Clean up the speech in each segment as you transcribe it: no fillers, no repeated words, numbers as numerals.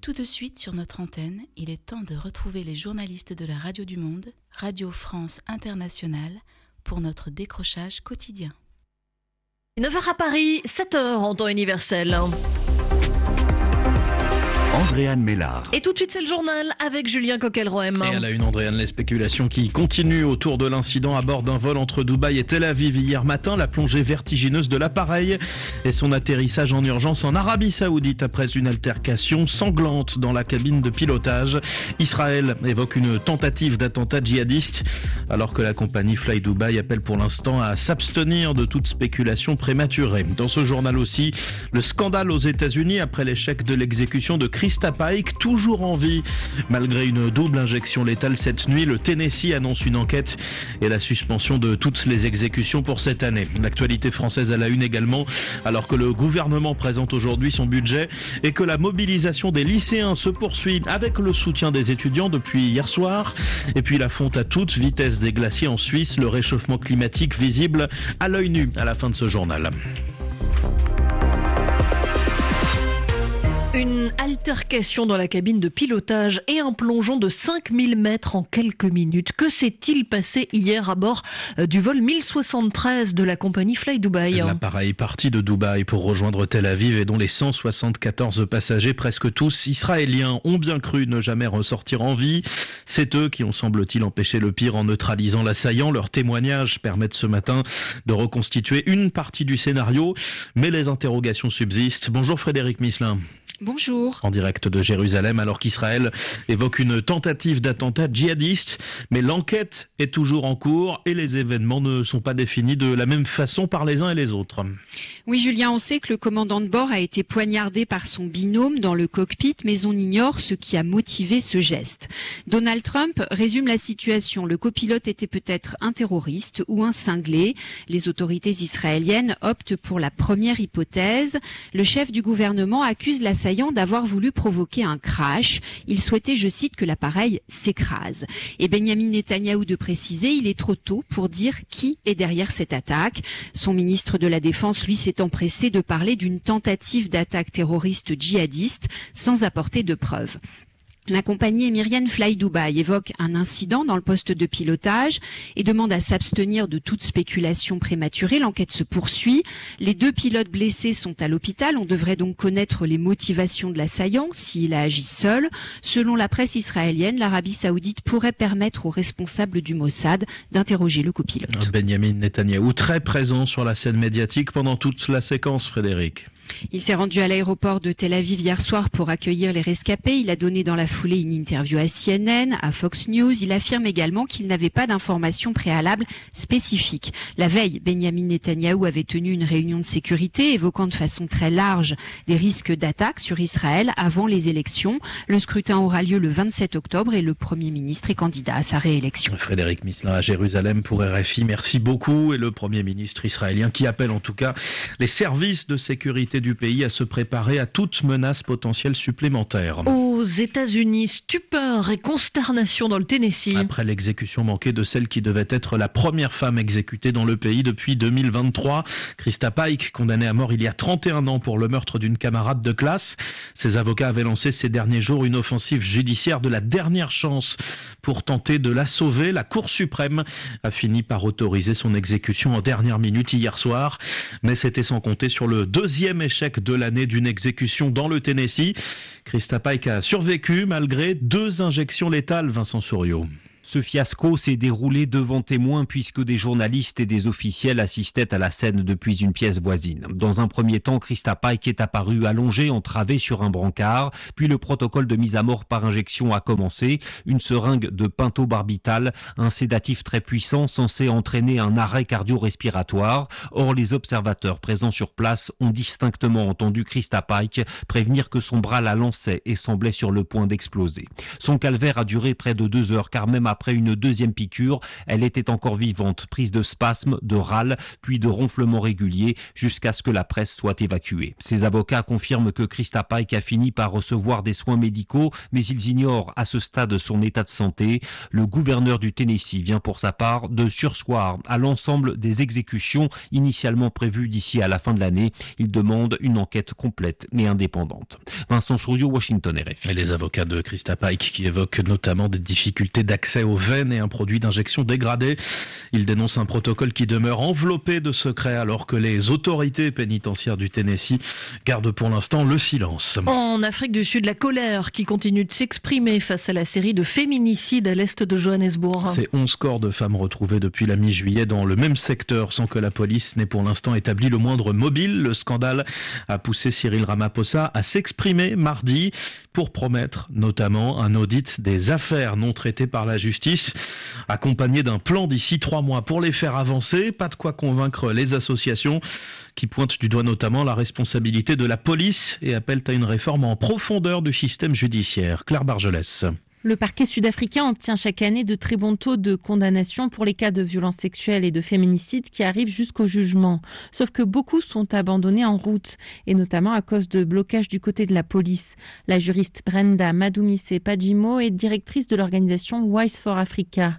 Tout de suite sur notre antenne, il est temps de retrouver les journalistes de la Radio du Monde, Radio France Internationale, pour notre décrochage quotidien. 9h à Paris, 7h en temps universel. Andréane Mélard. Et tout de suite, c'est le journal avec Julien Coquelroem. Et à la une, Andréane, les spéculations qui continuent autour de l'incident à bord d'un vol entre Dubaï et Tel Aviv hier matin, la plongée vertigineuse de l'appareil et son atterrissage en urgence en Arabie Saoudite après une altercation sanglante dans la cabine de pilotage. Israël évoque une tentative d'attentat djihadiste alors que la compagnie Fly Dubai appelle pour l'instant à s'abstenir de toute spéculation prématurée. Dans ce journal aussi, le scandale aux États-Unis après l'échec de l'exécution de Krista Paik, toujours en vie. Malgré une double injection létale cette nuit, le Tennessee annonce une enquête et la suspension de toutes les exécutions pour cette année. L'actualité française à la une également, alors que le gouvernement présente aujourd'hui son budget et que la mobilisation des lycéens se poursuit avec le soutien des étudiants depuis hier soir. Et puis la fonte à toute vitesse des glaciers en Suisse, le réchauffement climatique visible à l'œil nu à la fin de ce journal. Une altercation dans la cabine de pilotage et un plongeon de 5000 mètres en quelques minutes. Que s'est-il passé hier à bord du vol 1073 de la compagnie Fly Dubai ? L'appareil parti de Dubaï pour rejoindre Tel Aviv et dont les 174 passagers, presque tous israéliens, ont bien cru ne jamais ressortir en vie. C'est eux qui ont, semble-t-il, empêché le pire en neutralisant l'assaillant. Leurs témoignages permettent ce matin de reconstituer une partie du scénario, mais les interrogations subsistent. Bonjour Frédéric Misselin. Bonjour. En direct de Jérusalem, alors qu'Israël évoque une tentative d'attentat djihadiste, mais l'enquête est toujours en cours et les événements ne sont pas définis de la même façon par les uns et les autres. Oui, Julien, on sait que le commandant de bord a été poignardé par son binôme dans le cockpit, mais on ignore ce qui a motivé ce geste. Donald Trump résume la situation. Le copilote était peut-être un terroriste ou un cinglé. Les autorités israéliennes optent pour la première hypothèse. Le chef du gouvernement accuse l'assaillant d'avoir voulu provoquer un crash. Il souhaitait, je cite, que l'appareil s'écrase. Et Benyamin Netanyahou de préciser, il est trop tôt pour dire qui est derrière cette attaque. Son ministre de la Défense, lui, s'est empressé de parler d'une tentative d'attaque terroriste djihadiste sans apporter de preuves. La compagnie émirienne Fly Dubai évoque un incident dans le poste de pilotage et demande à s'abstenir de toute spéculation prématurée. L'enquête se poursuit. Les 2 pilotes blessés sont à l'hôpital. On devrait donc connaître les motivations de l'assaillant s'il a agi seul. Selon la presse israélienne, l'Arabie Saoudite pourrait permettre aux responsables du Mossad d'interroger le copilote. Benyamin Netanyahou très présent sur la scène médiatique pendant toute la séquence, Frédéric. Il s'est rendu à l'aéroport de Tel Aviv hier soir pour accueillir les rescapés. Il a donné dans la foulée une interview à CNN, à Fox News. Il affirme également qu'il n'avait pas d'informations préalables spécifiques. La veille, Benyamin Netanyahou avait tenu une réunion de sécurité évoquant de façon très large des risques d'attaque sur Israël avant les élections. Le scrutin aura lieu le 27 octobre et le Premier ministre est candidat à sa réélection. Frédéric Misselin à Jérusalem pour RFI. Merci beaucoup. Et le Premier ministre israélien qui appelle en tout cas les services de sécurité du pays à se préparer à toute menace potentielle supplémentaire. Aux États-Unis, stupeur et consternation dans le Tennessee. Après l'exécution manquée de celle qui devait être la première femme exécutée dans le pays depuis 2023, Krista Paik, condamnée à mort il y a 31 ans pour le meurtre d'une camarade de classe. Ses avocats avaient lancé ces derniers jours une offensive judiciaire de la dernière chance pour tenter de la sauver. La Cour suprême a fini par autoriser son exécution en dernière minute hier soir, mais c'était sans compter sur le deuxième échec de l'année d'une exécution dans le Tennessee. Krista Paik a survécu malgré 2 injections létales, Vincent Souriau. Ce fiasco s'est déroulé devant témoins puisque des journalistes et des officiels assistaient à la scène depuis une pièce voisine. Dans un premier temps, Krista Paik est apparue allongée, entravée sur un brancard. Puis le protocole de mise à mort par injection a commencé. Une seringue de pentobarbital, un sédatif très puissant censé entraîner un arrêt cardio-respiratoire. Or, les observateurs présents sur place ont distinctement entendu Krista Paik prévenir que son bras la lançait et semblait sur le point d'exploser. Son calvaire a duré près de 2 heures car même après une deuxième piqûre. Elle était encore vivante, prise de spasmes, de râles, puis de ronflements réguliers jusqu'à ce que la presse soit évacuée. Ses avocats confirment que Krista Pike a fini par recevoir des soins médicaux, mais ils ignorent à ce stade son état de santé. Le gouverneur du Tennessee vient pour sa part de surseoir à l'ensemble des exécutions initialement prévues d'ici à la fin de l'année. Il demande une enquête complète et indépendante. Vincent Souriau, Washington, RFI. Et les avocats de Krista Pike qui évoquent notamment des difficultés d'accès aux veines et un produit d'injection dégradé. Ils dénoncent un protocole qui demeure enveloppé de secrets alors que les autorités pénitentiaires du Tennessee gardent pour l'instant le silence. En Afrique du Sud, la colère qui continue de s'exprimer face à la série de féminicides à l'est de Johannesburg. C'est 11 corps de femmes retrouvés depuis la mi-juillet dans le même secteur sans que la police n'ait pour l'instant établi le moindre mobile. Le scandale a poussé Cyril Ramaphosa à s'exprimer mardi pour promettre notamment un audit des affaires non traitées par la justice, accompagné d'un plan d'ici 3 mois pour les faire avancer. Pas de quoi convaincre les associations qui pointent du doigt notamment la responsabilité de la police et appellent à une réforme en profondeur du système judiciaire. Claire Bargelès. Le parquet sud-africain obtient chaque année de très bons taux de condamnation pour les cas de violences sexuelles et de féminicides qui arrivent jusqu'au jugement. Sauf que beaucoup sont abandonnés en route, et notamment à cause de blocages du côté de la police. La juriste Brenda Madumise-Pajimo est directrice de l'organisation Wise for Africa.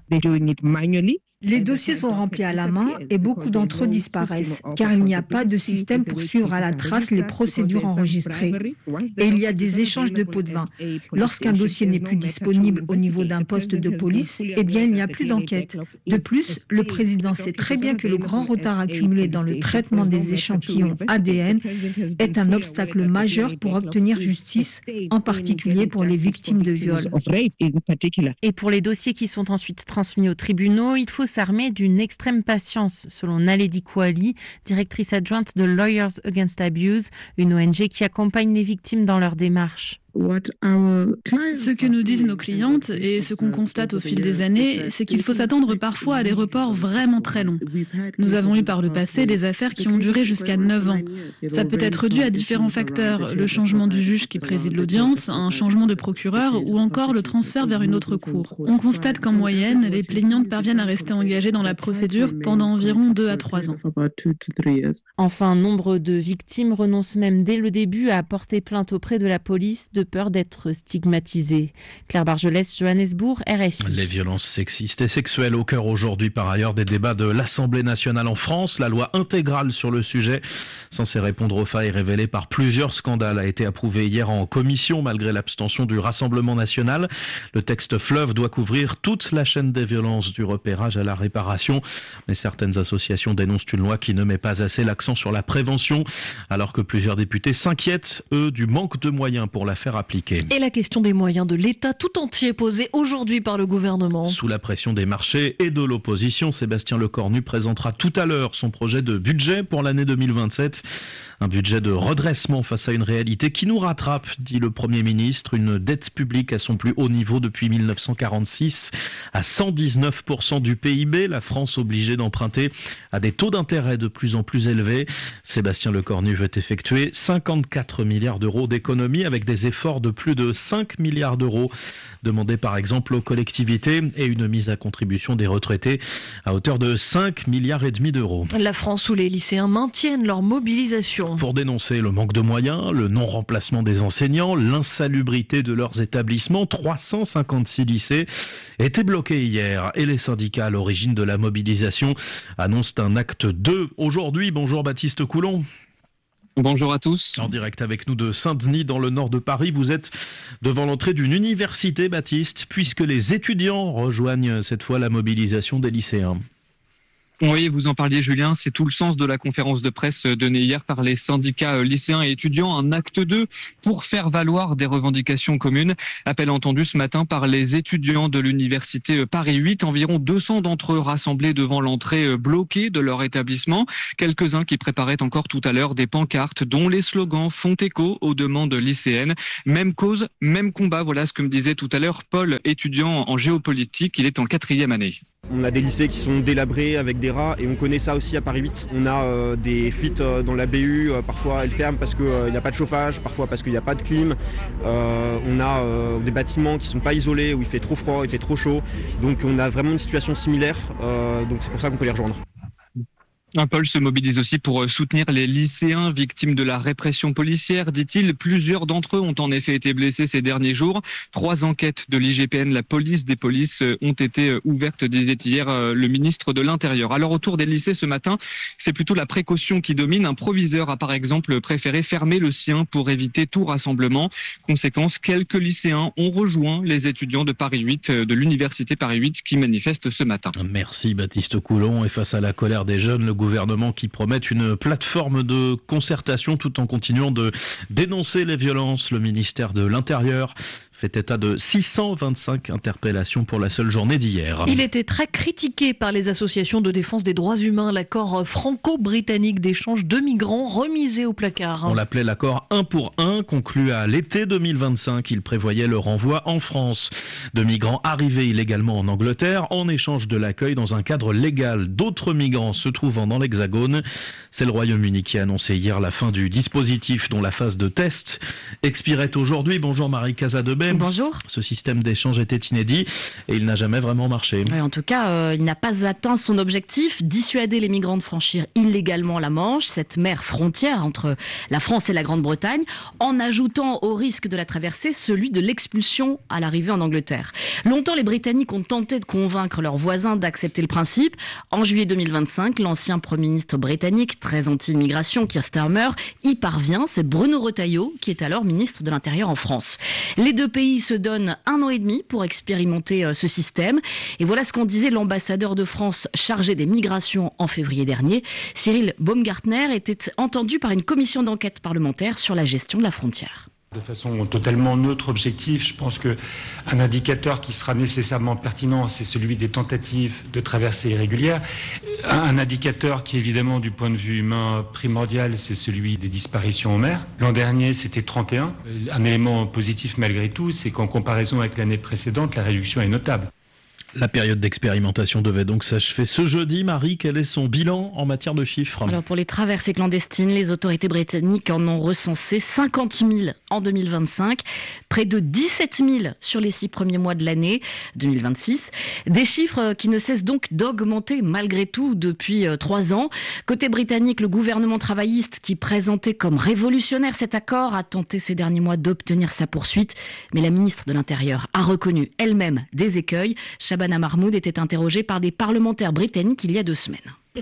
Les dossiers sont remplis à la main et beaucoup d'entre eux disparaissent, car il n'y a pas de système pour suivre à la trace les procédures enregistrées. Et il y a des échanges de pots de vin. Lorsqu'un dossier n'est plus disponible au niveau d'un poste de police, eh bien il n'y a plus d'enquête. De plus, le président sait très bien que le grand retard accumulé dans le traitement des échantillons ADN est un obstacle majeur pour obtenir justice, en particulier pour les victimes de viol. Et pour les dossiers qui sont ensuite transmis aux tribunaux, il faut s'armer d'une extrême patience, selon Naledi Kouali, directrice adjointe de Lawyers Against Abuse, une ONG qui accompagne les victimes dans leur démarche. Ce que nous disent nos clientes et ce qu'on constate au fil des années, c'est qu'il faut s'attendre parfois à des reports vraiment très longs. Nous avons eu par le passé des affaires qui ont duré jusqu'à 9 ans. Ça peut être dû à différents facteurs, le changement du juge qui préside l'audience, un changement de procureur ou encore le transfert vers une autre cour. On constate qu'en moyenne, les plaignantes parviennent à rester engagées dans la procédure pendant environ 2 à 3 ans. Enfin, nombre de victimes renoncent même dès le début à porter plainte auprès de la police de peur d'être stigmatisée. Claire Bargelès, Johannesburg, RFI. Les violences sexistes et sexuelles au cœur aujourd'hui par ailleurs des débats de l'Assemblée nationale en France. La loi intégrale sur le sujet, censée répondre aux failles révélées par plusieurs scandales, a été approuvée hier en commission malgré l'abstention du Rassemblement national. Le texte fleuve doit couvrir toute la chaîne des violences, du repérage à la réparation. Mais certaines associations dénoncent une loi qui ne met pas assez l'accent sur la prévention, alors que plusieurs députés s'inquiètent, eux, du manque de moyens pour la faire appliquer. Et la question des moyens de l'État tout entier posée aujourd'hui par le gouvernement. Sous la pression des marchés et de l'opposition, Sébastien Lecornu présentera tout à l'heure son projet de budget pour l'année 2027. Un budget de redressement face à une réalité qui nous rattrape, dit le Premier ministre. Une dette publique à son plus haut niveau depuis 1946, à 119% du PIB. La France obligée d'emprunter à des taux d'intérêt de plus en plus élevés. Sébastien Lecornu veut effectuer 54 milliards d'euros d'économies avec des efforts de plus de 5 milliards d'euros demandés par exemple aux collectivités et une mise à contribution des retraités à hauteur de 5,5 milliards d'euros. La France où les lycéens maintiennent leur mobilisation. Pour dénoncer le manque de moyens, le non-remplacement des enseignants, l'insalubrité de leurs établissements, 356 lycées étaient bloqués hier et les syndicats à l'origine de la mobilisation annoncent un acte 2 aujourd'hui. Bonjour Baptiste Coulon. Bonjour à tous. En direct avec nous de Saint-Denis dans le nord de Paris. Vous êtes devant l'entrée d'une université, Baptiste, puisque les étudiants rejoignent cette fois la mobilisation des lycéens. Oui, vous en parliez Julien, c'est tout le sens de la conférence de presse donnée hier par les syndicats lycéens et étudiants, un acte 2 pour faire valoir des revendications communes. Appel entendu ce matin par les étudiants de l'université Paris 8, environ 200 d'entre eux rassemblés devant l'entrée bloquée de leur établissement. Quelques-uns qui préparaient encore tout à l'heure des pancartes dont les slogans font écho aux demandes lycéennes. Même cause, même combat, voilà ce que me disait tout à l'heure Paul, étudiant en géopolitique, il est en 4e année. On a des lycées qui sont délabrés avec des rats et on connaît ça aussi à Paris 8. On a des fuites dans la BU, parfois elles ferment parce qu'il n'y a pas de chauffage, parfois parce qu'il n'y a pas de clim. On a des bâtiments qui ne sont pas isolés, où il fait trop froid, il fait trop chaud. Donc on a vraiment une situation similaire, donc c'est pour ça qu'on peut les rejoindre. Paul se mobilise aussi pour soutenir les lycéens victimes de la répression policière, dit-il. Plusieurs d'entre eux ont en effet été blessés ces derniers jours. 3 enquêtes de l'IGPN, la police des polices, ont été ouvertes, disait hier le ministre de l'Intérieur. Alors autour des lycées ce matin, c'est plutôt la précaution qui domine. Un proviseur a par exemple préféré fermer le sien pour éviter tout rassemblement. Conséquence, quelques lycéens ont rejoint les étudiants de Paris 8, de l'université Paris 8 qui manifestent ce matin. Merci Baptiste Coulon. Et face à la colère des jeunes, le gouvernement qui promet une plateforme de concertation tout en continuant de dénoncer les violences. Le ministère de l'Intérieur fait état de 625 interpellations pour la seule journée d'hier. Il était très critiqué par les associations de défense des droits humains, l'accord franco-britannique d'échange de migrants remisé au placard. On l'appelait l'accord 1 pour 1, conclu à l'été 2025. Il prévoyait le renvoi en France de migrants arrivés illégalement en Angleterre en échange de l'accueil dans un cadre légal d'autres migrants se trouvant dans l'Hexagone. C'est le Royaume-Uni qui a annoncé hier la fin du dispositif dont la phase de test expirait aujourd'hui. Bonjour Marie Casadebet. Bonjour. Ce système d'échange était inédit et il n'a jamais vraiment marché. Oui, en tout cas, il n'a pas atteint son objectif, dissuader les migrants de franchir illégalement la Manche, cette mer frontière entre la France et la Grande-Bretagne, en ajoutant au risque de la traversée celui de l'expulsion à l'arrivée en Angleterre. Longtemps, les Britanniques ont tenté de convaincre leurs voisins d'accepter le principe. En juillet 2025, l'ancien Premier ministre britannique, très anti-immigration, Keir Starmer, y parvient. C'est Bruno Retailleau qui est alors ministre de l'Intérieur en France. Les deux pays se donnent 1 an et demi pour expérimenter ce système. Et voilà ce qu'en disait l'ambassadeur de France chargé des migrations en février dernier. Cyril Baumgartner était entendu par une commission d'enquête parlementaire sur la gestion de la frontière. De façon totalement neutre, objective, je pense qu'un indicateur qui sera nécessairement pertinent, c'est celui des tentatives de traversée irrégulière. Un indicateur qui, évidemment, du point de vue humain primordial, c'est celui des disparitions en mer. L'an dernier, c'était 31. Un élément positif malgré tout, c'est qu'en comparaison avec l'année précédente, la réduction est notable. La période d'expérimentation devait donc s'achever ce jeudi. Marie, quel est son bilan en matière de chiffres ? Alors pour les traversées clandestines, les autorités britanniques en ont recensé 50 000 en 2025, près de 17 000 sur les 6 premiers mois de l'année 2026. Des chiffres qui ne cessent donc d'augmenter malgré tout depuis 3 ans. Côté britannique, le gouvernement travailliste qui présentait comme révolutionnaire cet accord a tenté ces derniers mois d'obtenir sa poursuite. Mais la ministre de l'Intérieur a reconnu elle-même des écueils. Shabana Mahmoud était interrogée par des parlementaires britanniques il y a 2 semaines.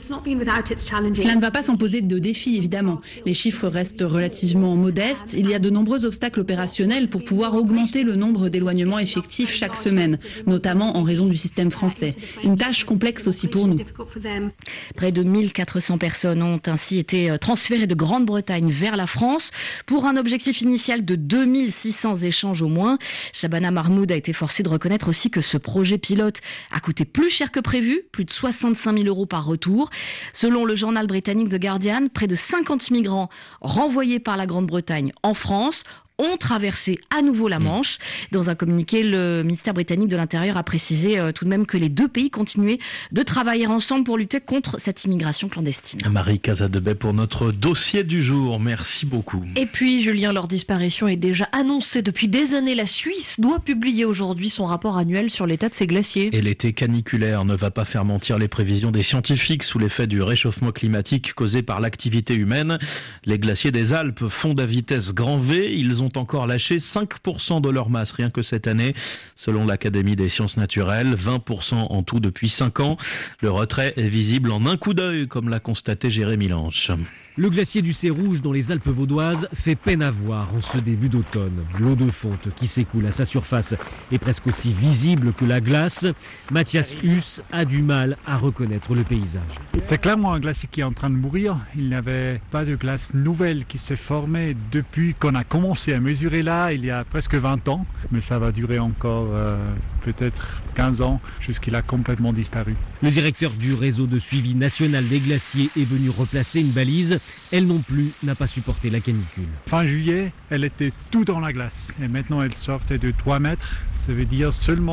Cela ne va pas sans poser de défis, évidemment. Les chiffres restent relativement modestes. Il y a de nombreux obstacles opérationnels pour pouvoir augmenter le nombre d'éloignements effectifs chaque semaine, notamment en raison du système français. Une tâche complexe aussi pour nous. Près de 1400 personnes ont ainsi été transférées de Grande-Bretagne vers la France pour un objectif initial de 2600 échanges au moins. Shabana Mahmoud a été forcée de reconnaître aussi que ce projet pilote a coûté plus cher que prévu, plus de 65 000 € par retour. Selon le journal britannique The Guardian, près de 50 migrants renvoyés par la Grande-Bretagne en France ont traversé à nouveau la Manche. Dans un communiqué, le ministère britannique de l'Intérieur a précisé tout de même que les 2 pays continuaient de travailler ensemble pour lutter contre cette immigration clandestine. Marie Casadebet pour notre dossier du jour. Merci beaucoup. Et puis, Julien, leur disparition est déjà annoncée depuis des années. La Suisse doit publier aujourd'hui son rapport annuel sur l'état de ses glaciers. Et l'été caniculaire ne va pas faire mentir les prévisions des scientifiques sous l'effet du réchauffement climatique causé par l'activité humaine. Les glaciers des Alpes fondent à vitesse grand V. Ils ont encore lâché 5% de leur masse rien que cette année, selon l'Académie des sciences naturelles, 20% en tout depuis 5 ans. Le retrait est visible en un coup d'œil, comme l'a constaté Jérémy Lanche. Le glacier du Cé-Rouge dans les Alpes vaudoises fait peine à voir en ce début d'automne. L'eau de fonte qui s'écoule à sa surface est presque aussi visible que la glace. Mathias Huss a du mal à reconnaître le paysage. C'est clairement un glacier qui est en train de mourir. Il n'y avait pas de glace nouvelle qui s'est formée depuis qu'on a commencé à mesurer là, il y a presque 20 ans. Mais ça va durer encore peut-être 15 ans jusqu'il a complètement disparu. Le directeur du réseau de suivi national des glaciers est venu replacer une balise. Elle non plus n'a pas supporté la canicule. Fin juillet, elle était tout dans la glace. Et maintenant, elle sortait de 3 mètres. Ça veut dire seulement